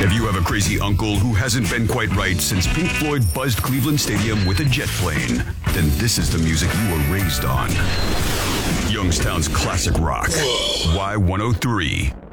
If you have a crazy uncle who hasn't been quite right since Pink Floyd buzzed Cleveland Stadium with a jet plane, then this is the music you were raised on. Youngstown's classic rock. Y103.